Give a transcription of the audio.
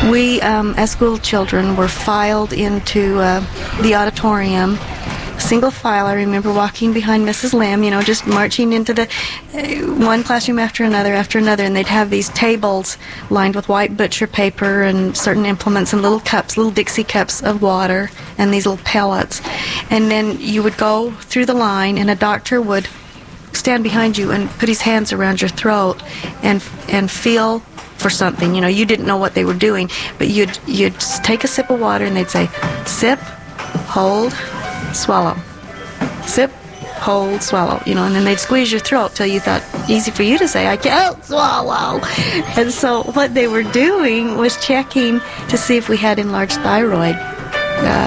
We, as school children, were filed into the auditorium, single file. I remember walking behind Mrs. Lamb, just marching into the one classroom after another, and they'd have these tables lined with white butcher paper and certain implements and little cups, little Dixie cups of water, and these little pellets. And then you would go through the line, and a doctor would stand behind you and put his hands around your throat and feel for something. You didn't know what they were doing, but you'd take a sip of water, and they'd say, sip, hold, swallow. Sip, hold, swallow. And then they'd squeeze your throat till you thought, easy for you to say, I can't swallow. And so what they were doing was checking to see if we had enlarged thyroid.